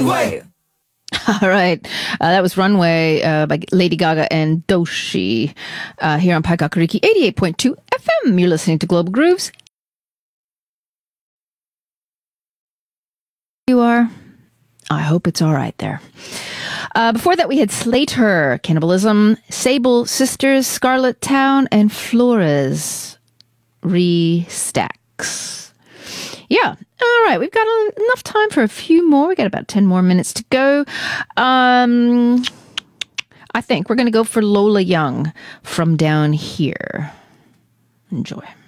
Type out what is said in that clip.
Runway. All right. That was Runway by Lady Gaga and Doshi here on Paikakariki 88.2 FM. You're listening to Global Grooves. You are. I hope it's all right there. Before that, we had Slater, Cannibalism, Sable Sisters, Scarlet Town, and Flores, Restacks. Yeah. All right. We've got enough time for a few more. We got about 10 more minutes to go. I think we're going to go for Lola Young from Down Here. Enjoy.